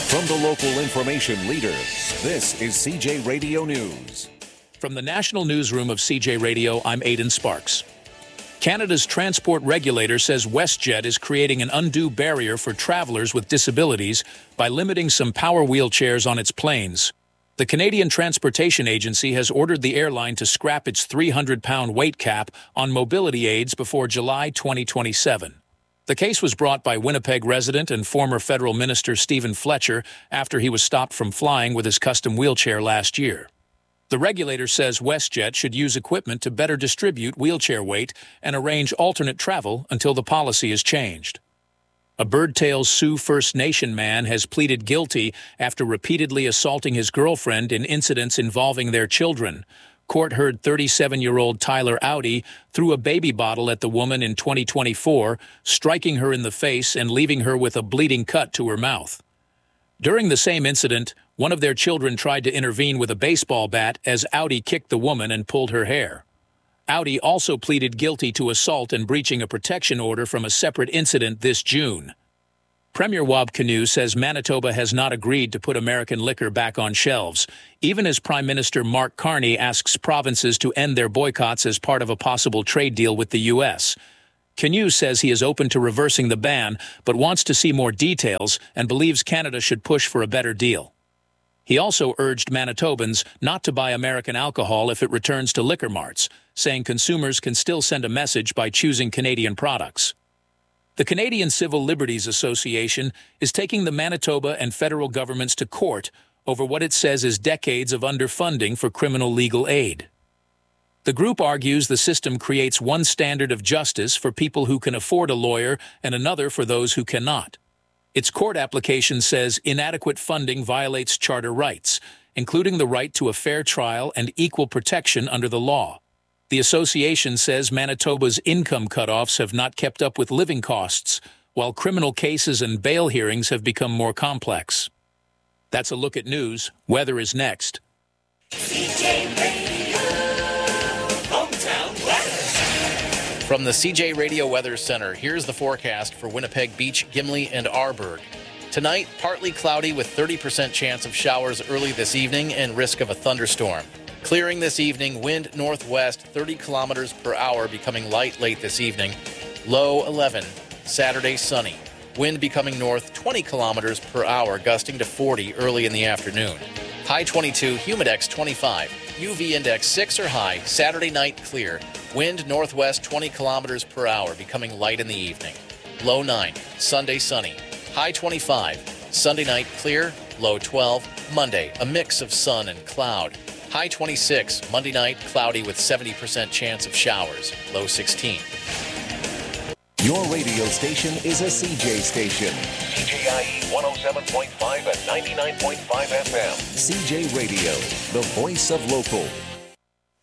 From the local information leader, this is CJ Radio News. From the National Newsroom of CJ Radio, I'm Aidan Sparks. Canada's transport regulator says WestJet is creating an undue barrier for travelers with disabilities by limiting some power wheelchairs on its planes. The Canadian Transportation Agency has ordered the airline to scrap its 300-pound weight cap on mobility aids before July 2027. The case was brought by Winnipeg resident and former federal minister Stephen Fletcher after he was stopped from flying with his custom wheelchair last year. The regulator says WestJet should use equipment to better distribute wheelchair weight and arrange alternate travel until the policy is changed. A Birdtail Sioux First Nation man has pleaded guilty after repeatedly assaulting his girlfriend in incidents involving their children. Court heard 37-year-old Tyler Audi threw a baby bottle at the woman in 2024, striking her in the face and leaving her with a bleeding cut to her mouth. During the same incident, one of their children tried to intervene with a baseball bat as Audi kicked the woman and pulled her hair. Audi also pleaded guilty to assault and breaching a protection order from a separate incident this June. Premier Wab Kinew says Manitoba has not agreed to put American liquor back on shelves, even as Prime Minister Mark Carney asks provinces to end their boycotts as part of a possible trade deal with the U.S. Kinew says he is open to reversing the ban, but wants to see more details and believes Canada should push for a better deal. He also urged Manitobans not to buy American alcohol if it returns to liquor marts, saying consumers can still send a message by choosing Canadian products. The Canadian Civil Liberties Association is taking the Manitoba and federal governments to court over what it says is decades of underfunding for criminal legal aid. The group argues the system creates one standard of justice for people who can afford a lawyer and another for those who cannot. Its court application says inadequate funding violates charter rights, including the right to a fair trial and equal protection under the law. The association says Manitoba's income cutoffs have not kept up with living costs, while criminal cases and bail hearings have become more complex. That's a look at news. Weather is next. CJ Radio, hometown weather. From the CJ Radio Weather Center, here's the forecast for Winnipeg Beach, Gimli, and Arborg. Tonight, partly cloudy with 30% chance of showers early this evening and risk of a thunderstorm. Clearing this evening, wind northwest 30 kilometers per hour, becoming light late this evening. Low 11. Saturday, sunny. Wind becoming north 20 kilometers per hour, gusting to 40 early in the afternoon. High 22, humidex 25. UV index 6 or high. Saturday night, clear. Wind northwest 20 kilometers per hour, becoming light in the evening. Low 9. Sunday, sunny. High 25. Sunday night, clear. Low 12. Monday, a mix of sun and cloud. High 26, Monday night, cloudy with 70% chance of showers. Low 16. Your radio station is a CJ station. CJIE 107.5 and 99.5 FM. CJ Radio, the voice of local.